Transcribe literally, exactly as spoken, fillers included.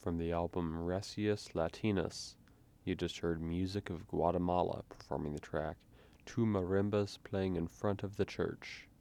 from the album Recius Latinus. You just heard Music of Guatemala performing the track Two Marimbas Playing in Front of the Church.